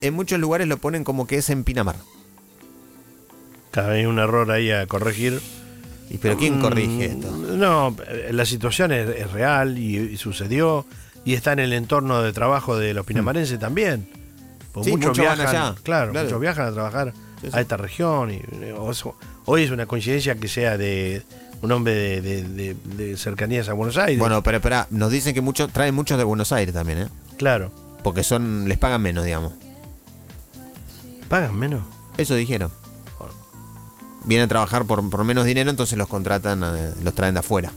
en muchos lugares lo ponen como que es en Pinamar. Hay un error ahí a corregir. ¿Pero quién corrige esto? No, la situación es real y sucedió y está en el entorno de trabajo de los pinamarenses también. Porque Sí, muchos van viajan, allá. claro, muchos viajan a trabajar a esta región. Hoy es una coincidencia que sea de un hombre de cercanías a Buenos Aires. Bueno, pero espera, nos dicen que traen muchos de Buenos Aires también, ¿eh? Claro. Porque les pagan menos, digamos. ¿Pagan menos? Eso dijeron. Vienen a trabajar por menos dinero, entonces los contratan, los traen de afuera.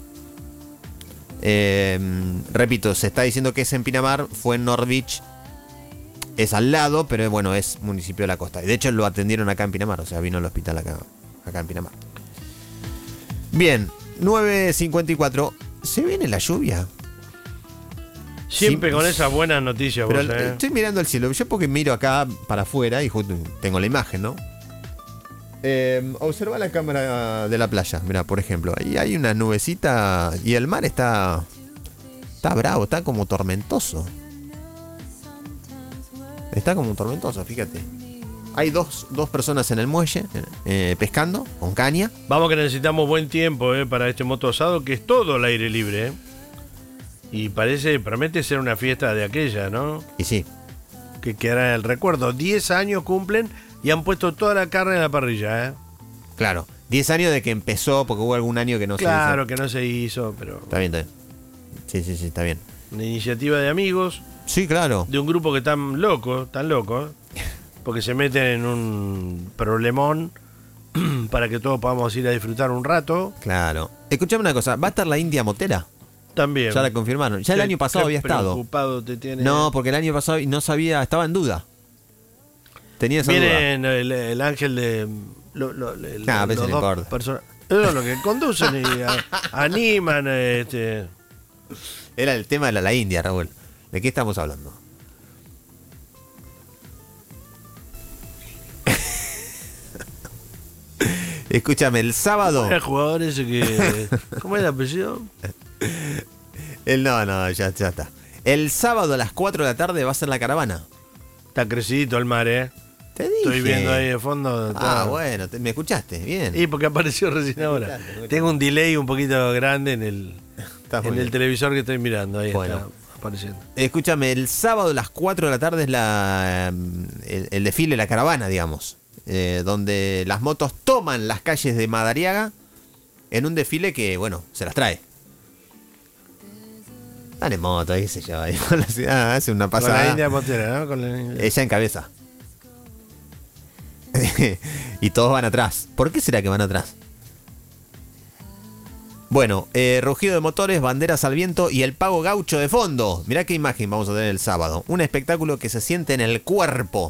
Repito, se está diciendo que es en Pinamar, fue en North Beach. Es al lado, pero bueno, es municipio de la costa. Y de hecho lo atendieron acá en Pinamar, o sea, vino al hospital acá en Pinamar. Bien, 9:54. ¿Se viene la lluvia? Siempre Sí, con esas buenas noticias, pero vos, estoy mirando el cielo. Yo porque miro acá para afuera y justo tengo la imagen, ¿no? Observa la cámara de la playa. Mira, por ejemplo, ahí hay una nubecita y el mar está bravo, está como tormentoso. Está como tormentoso, fíjate. Hay dos personas en el muelle pescando con caña. Vamos que necesitamos buen tiempo para este moto asado, que es todo al aire libre. Y promete ser una fiesta de aquella, ¿no? Y sí. Que quedará en el recuerdo. 10 años cumplen y han puesto toda la carne en la parrilla, Claro, 10 años de que empezó, porque hubo algún año que no se hizo. Claro que no se hizo, pero... Está bien. Sí, está bien. Una iniciativa de amigos. Sí, claro. De un grupo que tan loco, porque se meten en un problemón para que todos podamos ir a disfrutar un rato. Claro. Escuchame una cosa, ¿va a estar la India Motera? También. Ya la confirmaron. Ya el año pasado había estado. Preocupado te tiene. No, porque el año pasado no sabía, estaba en duda. Tenía esa Viene duda. el ángel de... A veces no importa. Personas, eso es lo que conducen y animan. Era el tema de la India, Raúl. ¿De qué estamos hablando? Escúchame, el sábado... El jugador ese que... ¿Cómo es el apellido? No, ya está. El sábado a las 4 de la tarde va a ser la caravana. Está crecidito el mar, Te dije. Estoy viendo ahí de fondo. Bueno, me escuchaste, bien. Y porque apareció recién ahora. Tengo un delay un poquito grande en el televisor que estoy mirando. Ahí está apareciendo. Escúchame, el sábado a las 4 de la tarde es el desfile, la caravana, digamos. Donde las motos toman las calles de Madariaga en un desfile que, bueno, se las trae. Dale moto, ahí se lleva ahí por la ciudad, hace una pasada. Con la India Motera, ¿no? Con la India. Ella encabeza. Y todos van atrás. ¿Por qué será que van atrás? Bueno, rugido de motores, banderas al viento y el pago gaucho de fondo. Mirá qué imagen vamos a tener el sábado. Un espectáculo que se siente en el cuerpo.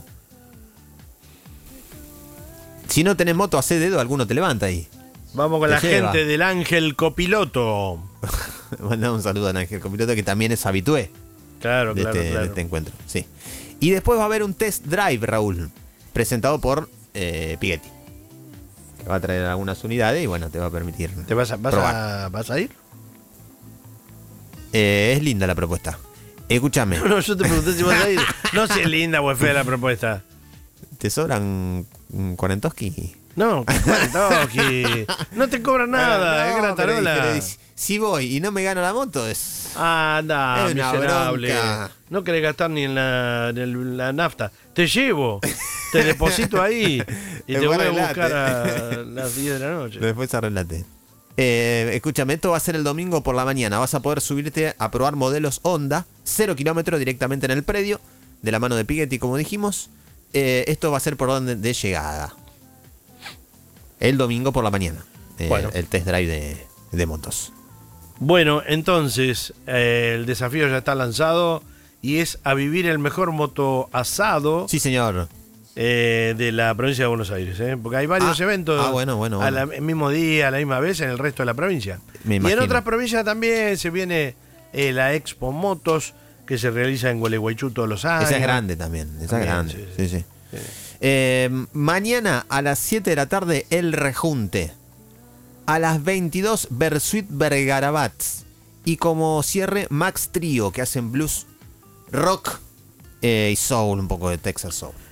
Si no tenés moto, hacé dedo, alguno te levanta ahí. Vamos con la gente del Ángel Copiloto. Mandamos un saludo al Ángel Copiloto, que también es habitué de este encuentro. Sí. Y después va a haber un test drive, Raúl, presentado por Pigetti. Que va a traer algunas unidades y bueno, te va a permitir. ¿Te vas a ir? Es linda la propuesta. Escúchame. No, yo te pregunté si vas a ir. No sé si es linda o es fea la propuesta. ¿Te sobran un cuarentoski? No, no te cobran nada, es gratarola. Si voy y no me gano la moto, es anda, una miserable. bronca. No querés gastar ni en la nafta. Te llevo, te deposito ahí y te voy a buscar a las 10 de la noche. Después arreglate. Escúchame, esto va a ser el domingo por la mañana. Vas a poder subirte a probar modelos Honda, 0 kilómetros directamente en el predio, de la mano de Pigetti, como dijimos. Esto va a ser por orden de llegada. El domingo por la mañana. El test drive de motos. Bueno, entonces el desafío ya está lanzado y es a vivir el mejor moto asado. Sí, señor. De la provincia de Buenos Aires, porque hay varios eventos bueno. al mismo día, a la misma vez en el resto de la provincia. Me imagino. Y en otras provincias también se viene la Expo Motos que se realiza en Gualeguaychú todos los años. Esa es grande también, grande. Sí. Mañana a las 7 de la tarde el rejunte. A las 22 Bersuit Vergarabats. Y como cierre Max Trio, que hacen blues, rock y soul, un poco de Texas Soul.